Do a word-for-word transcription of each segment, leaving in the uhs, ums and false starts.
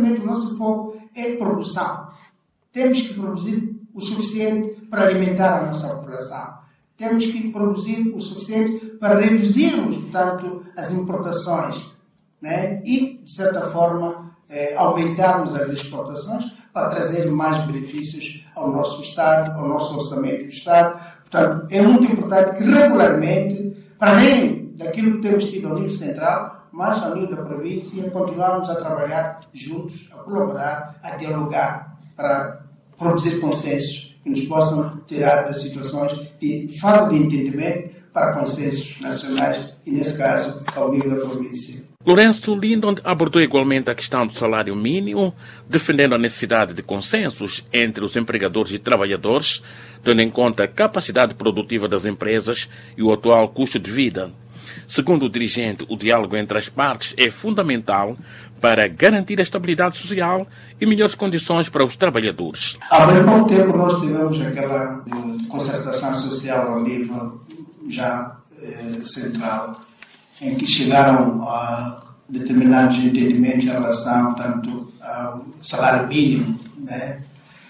O nosso foco é produção. Temos que produzir o suficiente para alimentar a nossa população. Temos que produzir o suficiente para reduzirmos, portanto, as importações, né? E, de certa forma, eh, aumentarmos as exportações para trazer mais benefícios ao nosso Estado, ao nosso orçamento do Estado. Portanto, é muito importante que regularmente, para além daquilo que temos tido ao nível central, mas ao nível da província, continuarmos a trabalhar juntos, a colaborar, a dialogar para produzir consensos que nos possam tirar das situações de falta de entendimento para consensos nacionais e, nesse caso, ao nível da província. Lourenço Lindon abordou igualmente a questão do salário mínimo, defendendo a necessidade de consensos entre os empregadores e trabalhadores, tendo em conta a capacidade produtiva das empresas e o atual custo de vida. Segundo o dirigente, o diálogo entre as partes é fundamental para garantir a estabilidade social e melhores condições para os trabalhadores. Há bem pouco tempo nós tivemos aquela concertação social ao nível já eh, central, em que chegaram a determinados entendimentos em relação, tanto ao salário mínimo, né?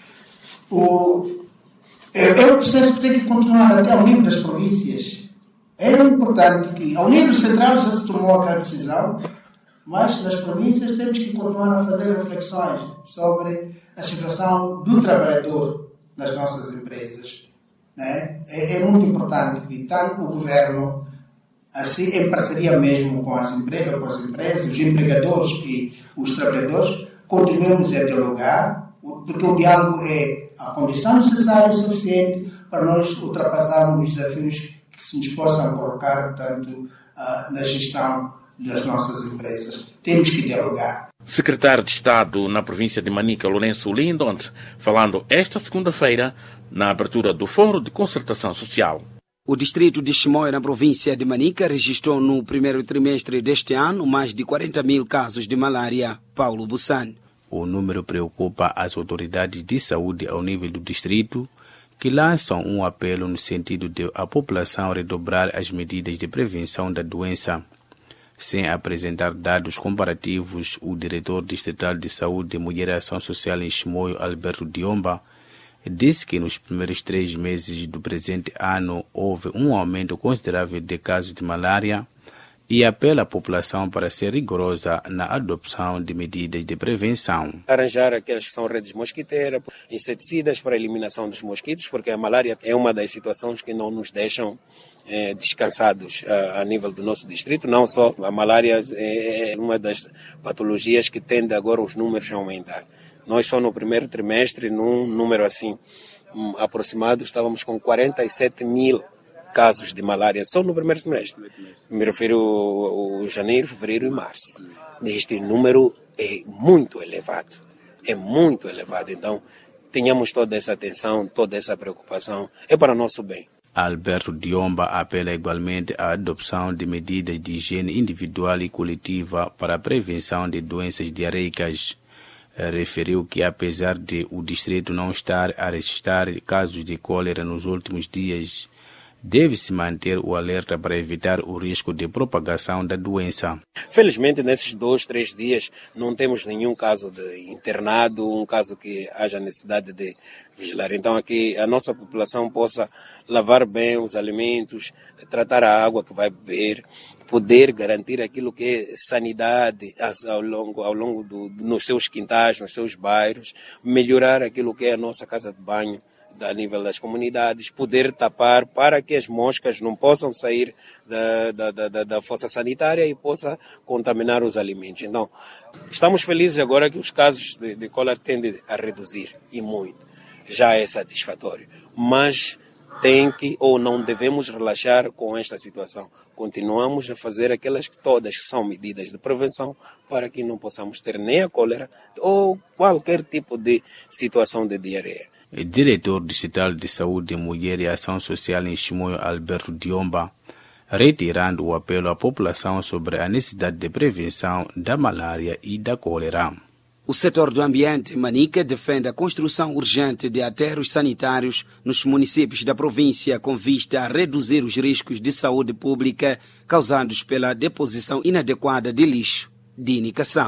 O, é, é um processo que tem que continuar até ao nível das províncias. É importante que, ao nível central, já se tomou aquela decisão, mas nas províncias temos que continuar a fazer reflexões sobre a situação do trabalhador nas nossas empresas, né? É, é muito importante que tanto o governo, assim, em parceria mesmo com as empresas, com as empresas, os empregadores e os trabalhadores, continuemos a dialogar, porque o diálogo é a condição necessária e suficiente para nós ultrapassarmos os desafios que se nos possam colocar, portanto, na gestão das nossas empresas. Temos que dialogar. Secretário de Estado na província de Manica, Lourenço Lindon, falando esta segunda-feira na abertura do Fórum de Concertação Social. O distrito de Chimoio, na província de Manica, registrou no primeiro trimestre deste ano mais de quarenta mil casos de malária. Paulo Bussan. O número preocupa as autoridades de saúde ao nível do distrito, que lançam um apelo no sentido de a população redobrar as medidas de prevenção da doença. Sem apresentar dados comparativos, o diretor distrital de saúde e mulher e ação social em Chimoio, Alberto Diomba, disse que nos primeiros três meses do presente ano houve um aumento considerável de casos de malária e apela à população para ser rigorosa na adoção de medidas de prevenção. Arranjar aquelas que são redes mosquiteiras, inseticidas para a eliminação dos mosquitos, porque a malária é uma das situações que não nos deixam eh, descansados a, a nível do nosso distrito. Não só a malária é uma das patologias que tende agora os números a aumentar. Nós só no primeiro trimestre, num número assim um, aproximado, estávamos com quarenta e sete mil casos de malária só no primeiro trimestre. Me refiro ao janeiro, fevereiro e março. Este número é muito elevado. É muito elevado. Então, tenhamos toda essa atenção, toda essa preocupação. É para o nosso bem. Alberto Diomba apela igualmente à adoção de medidas de higiene individual e coletiva para a prevenção de doenças diarreicas. Referiu que, apesar de o distrito não estar a registrar casos de cólera nos últimos dias, deve-se manter o alerta para evitar o risco de propagação da doença. Felizmente, nesses dois, três dias, não temos nenhum caso de internado, um caso que haja necessidade de vigilar. Então, aqui a nossa população possa lavar bem os alimentos, tratar a água que vai beber, poder garantir aquilo que é sanidade ao longo, ao longo do, nos seus quintais, nos seus bairros, melhorar aquilo que é a nossa casa de banho, a nível das comunidades, poder tapar para que as moscas não possam sair da, da, da, da fossa sanitária e possa contaminar os alimentos. Então, estamos felizes agora que os casos de, de cólera tendem a reduzir, e muito. Já é satisfatório. Mas tem que, ou não devemos relaxar com esta situação. Continuamos a fazer aquelas que todas são medidas de prevenção para que não possamos ter nem a cólera ou qualquer tipo de situação de diarreia. O diretor distrital de saúde, mulher e ação social em Chimoio, Alberto Diomba, reiterando o apelo à população sobre a necessidade de prevenção da malária e da cólera. O setor do ambiente, Manica, defende a construção urgente de aterros sanitários nos municípios da província com vista a reduzir os riscos de saúde pública causados pela deposição inadequada de lixo. Dini Kassamo.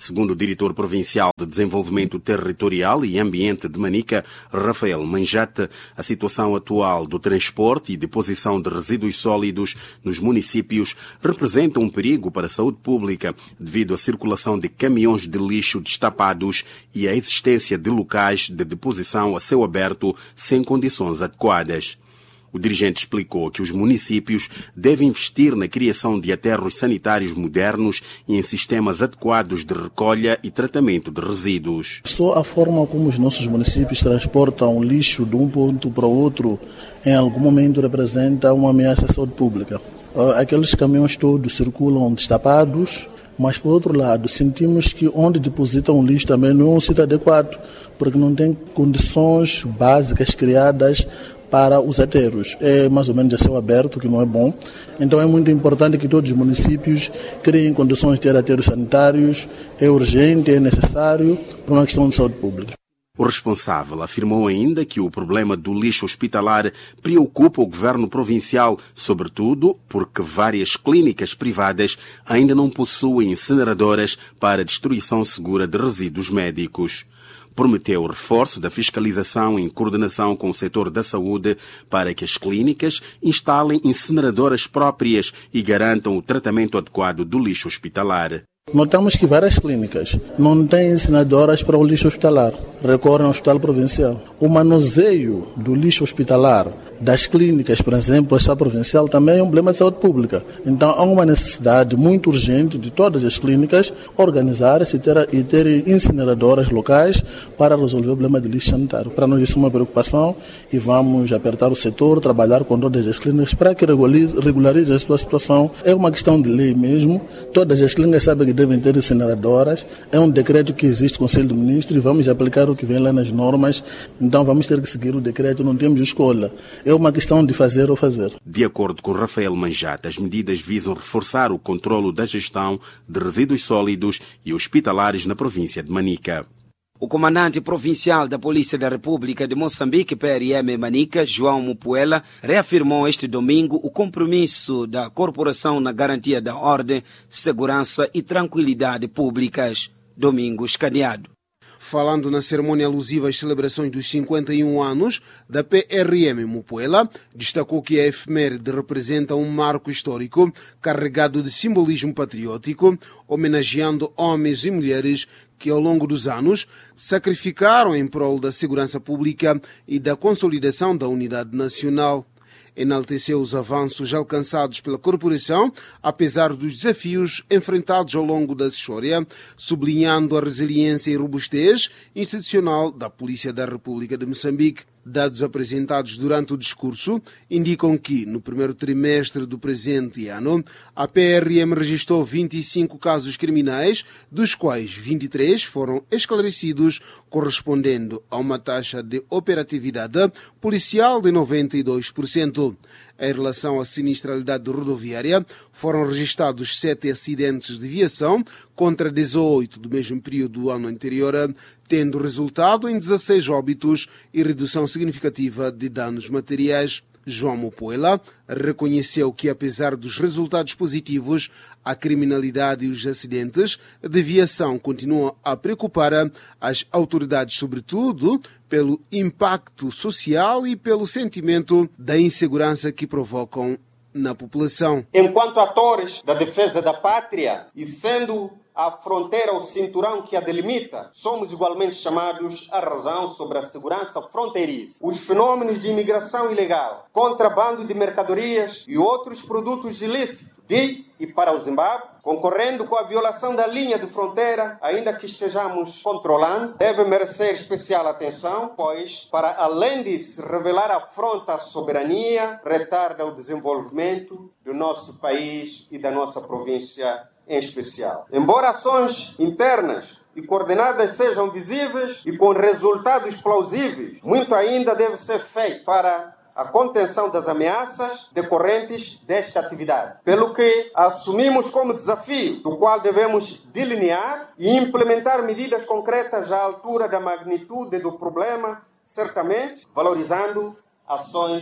Segundo o diretor provincial de Desenvolvimento Territorial e Ambiente de Manica, Rafael Manjate, a situação atual do transporte e deposição de resíduos sólidos nos municípios representa um perigo para a saúde pública devido à circulação de caminhões de lixo destapados e à existência de locais de deposição a céu aberto sem condições adequadas. O dirigente explicou que os municípios devem investir na criação de aterros sanitários modernos e em sistemas adequados de recolha e tratamento de resíduos. Só a forma como os nossos municípios transportam lixo de um ponto para o outro, em algum momento representa uma ameaça à saúde pública. Aqueles caminhões todos circulam destapados, mas, por outro lado, sentimos que onde depositam o lixo também não é um sítio adequado, porque não tem condições básicas criadas para os aterros. É mais ou menos a céu aberto, que não é bom. Então é muito importante que todos os municípios criem condições de ter aterros sanitários. É urgente, é necessário para uma questão de saúde pública. O responsável afirmou ainda que o problema do lixo hospitalar preocupa o governo provincial, sobretudo porque várias clínicas privadas ainda não possuem incineradoras para destruição segura de resíduos médicos. Prometeu o reforço da fiscalização em coordenação com o setor da saúde para que as clínicas instalem incineradoras próprias e garantam o tratamento adequado do lixo hospitalar. Notamos que várias clínicas não têm incineradoras para o lixo hospitalar, recorrem ao hospital provincial. O manuseio do lixo hospitalar das clínicas, por exemplo, esta provincial, também é um problema de saúde pública. Então há uma necessidade muito urgente de todas as clínicas organizarem-se e terem incineradoras locais para resolver o problema de lixo sanitário. Para nós isso é uma preocupação e vamos apertar o setor, trabalhar com todas as clínicas para que regularize, regularize a sua situação. É uma questão de lei mesmo, todas as clínicas sabem que devem ter incineradoras, é um decreto que existe no Conselho do Ministro e vamos aplicar o que vem lá nas normas, então vamos ter que seguir o decreto, não temos escolha. É uma questão de fazer ou fazer. De acordo com Rafael Manjate, as medidas visam reforçar o controlo da gestão de resíduos sólidos e hospitalares na província de Manica. O comandante provincial da Polícia da República de Moçambique, P R M Manica, João Mupuela, reafirmou este domingo o compromisso da corporação na garantia da ordem, segurança e tranquilidade públicas. Domingos Caneado. Falando na cerimônia alusiva às celebrações dos cinquenta e um anos da P R M Mupuela, destacou que a efeméride representa um marco histórico carregado de simbolismo patriótico, homenageando homens e mulheres que ao longo dos anos sacrificaram em prol da segurança pública e da consolidação da unidade nacional. Enalteceu os avanços alcançados pela corporação, apesar dos desafios enfrentados ao longo da história, sublinhando a resiliência e robustez institucional da Polícia da República de Moçambique. Dados apresentados durante o discurso indicam que, no primeiro trimestre do presente ano, a P R M registrou vinte e cinco casos criminais, dos quais vinte e três foram esclarecidos, correspondendo a uma taxa de operatividade policial de noventa e dois por cento. Em relação à sinistralidade rodoviária, foram registrados sete acidentes de viação contra dezoito do mesmo período do ano anterior, tendo resultado em dezasseis óbitos e redução significativa de danos materiais. João Mupuela reconheceu que, apesar dos resultados positivos, a criminalidade e os acidentes de viação continuam a preocupar as autoridades, sobretudo pelo impacto social e pelo sentimento da insegurança que provocam na população. Enquanto atores da defesa da pátria e sendo a fronteira, o cinturão que a delimita, somos igualmente chamados à razão sobre a segurança fronteiriça. Os fenômenos de imigração ilegal, contrabando de mercadorias e outros produtos ilícitos de e para o Zimbábue, concorrendo com a violação da linha de fronteira, ainda que estejamos controlando, deve merecer especial atenção, pois, para além de se revelar afronta à soberania, retarda o desenvolvimento do nosso país e da nossa província em especial. Embora ações internas e coordenadas sejam visíveis e com resultados plausíveis, muito ainda deve ser feito para a contenção das ameaças decorrentes desta atividade. Pelo que assumimos como desafio, do qual devemos delinear e implementar medidas concretas à altura da magnitude do problema, certamente valorizando ações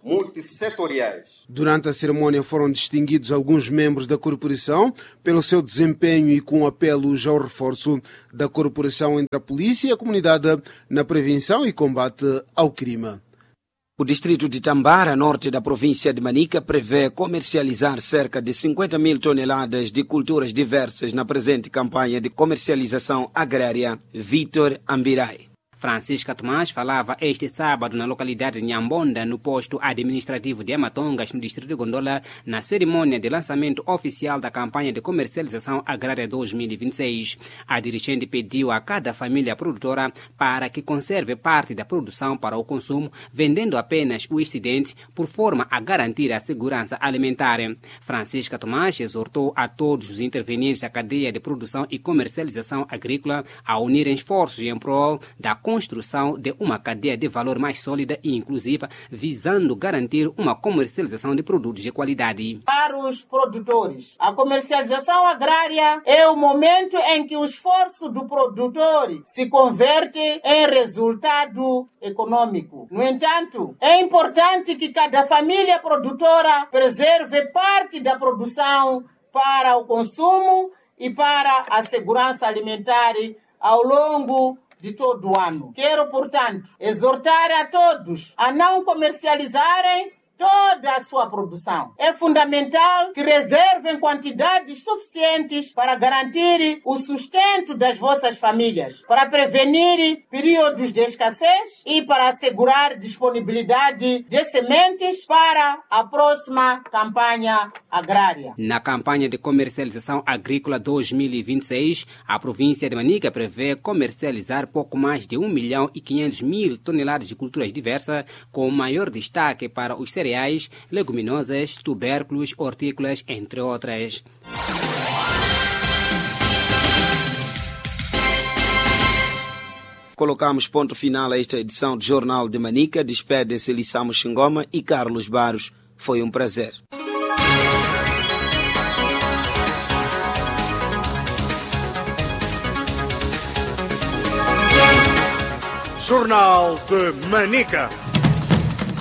multissetoriais. Durante a cerimônia foram distinguidos alguns membros da corporação pelo seu desempenho e com apelos ao reforço da corporação entre a polícia e a comunidade na prevenção e combate ao crime. O distrito de Tambara, norte da província de Manica, prevê comercializar cerca de cinquenta mil toneladas de culturas diversas na presente campanha de comercialização agrária. Vítor Ambirai. Francisca Tomás falava este sábado na localidade de Nhambonda, no posto administrativo de Amatongas, no distrito de Gondola, na cerimônia de lançamento oficial da campanha de comercialização agrária dois mil e vinte e seis. A dirigente pediu a cada família produtora para que conserve parte da produção para o consumo, vendendo apenas o excedente, por forma a garantir a segurança alimentar. Francisca Tomás exortou a todos os intervenientes da cadeia de produção e comercialização agrícola a unirem esforços em prol da construção de uma cadeia de valor mais sólida e inclusiva, visando garantir uma comercialização de produtos de qualidade. Para os produtores, a comercialização agrária é o momento em que o esforço do produtor se converte em resultado econômico. No entanto, é importante que cada família produtora preserve parte da produção para o consumo e para a segurança alimentar ao longo de todo o ano. Quero, portanto, exortar a todos a não comercializarem toda a sua produção. É fundamental que reservem quantidades suficientes para garantir o sustento das vossas famílias, para prevenir períodos de escassez e para assegurar disponibilidade de sementes para a próxima campanha agrária. Na campanha de comercialização agrícola dois mil e vinte e seis, a província de Manica prevê comercializar pouco mais de um milhão e quinhentos mil toneladas de culturas diversas, com maior destaque para os cereais, leguminosas, tubérculos, hortícolas, entre outras. Colocamos ponto final a esta edição do Jornal de Manica. Despedem-se Lissamo Xingoma e Carlos Baros. Foi um prazer. Jornal de Manica.